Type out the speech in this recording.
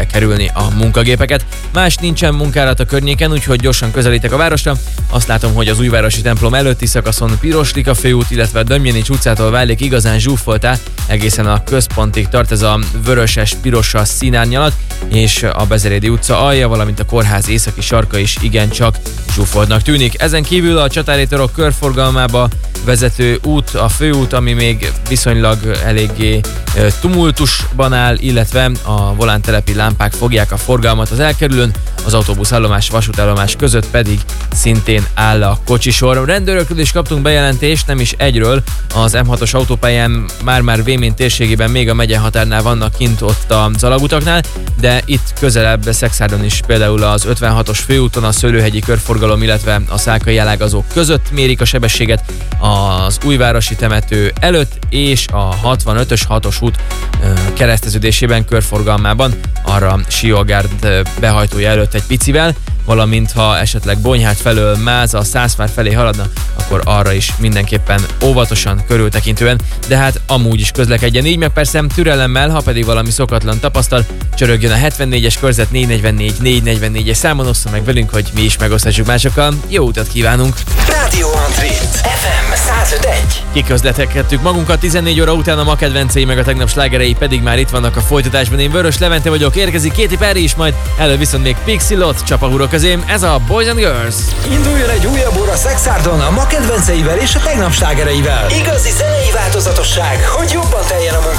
elkerülni a munkagépeket. Más nincsen munkálat a környéken, úgyhogy gyorsan közelítek a városra. Azt látom, hogy az újvárosi templom előtti szakaszon Piroslika főút, illetve Dömjenics utcától válik igazán zsúfoltá, egészen a központig tart ez a vöröses-pirosas színárnyalat, és a Bezerédi utca alja, valamint a kórház északi sarka is igencsak zsúfoltnak tűnik. Ezen kívül a Csatári torok körforgalmába vezető út, a főút, ami még viszonylag eléggé tumultusban áll, illetve a volántelepi lámpák fogják a forgalmat az elkerülőn, az autóbuszállomás, vasútállomás között pedig szintén áll a kocsisor. Rendőrökről is kaptunk bejelentést, nem is egyről. Az M6-os autópályán már Vémény térségében még a megyehatárnál vannak kint ott a zalagutaknál, de itt közelebb Szexárdon is például az 56-os főúton a Szőlőhegyi körforgalom, illetve a Szálkai elágazók között mérik a sebességet, az Újvárosi temető előtt és a 65-ös 6-os út kereszteződésében, körforgalmában arra Siógárd behajtója előtt egy picivel, valamint ha esetleg Bonyhád felől Máza, Szászvár felé haladna, akkor arra is mindenképpen óvatosan, körültekintően, de hát amúgy is közlekedjen így, meg persze türelemmel, ha pedig valami szokatlan tapasztal, csörögjön a 74-es körzet 444-444-es számon, ossza meg velünk, hogy mi is megoszthatjuk másokkal. Jó utat kívánunk! Rádió Antrit FM 105.1. Kiközlekedtük magunkat 14 óra után, a ma kedvencei meg a tegnap slágerei pedig már itt vannak a folytatásban. Én Vörös Levente vagyok, érkezik Katy Perry is, majd elő viszont még Pixie Lott csap a hurok közém, ez a Boys and Girls. Induljon egy újabb óra Szexárdon a ma kedvenceivel és a tegnap slágereivel. Igazi zenei változatosság, hogy jobban teljen a munka.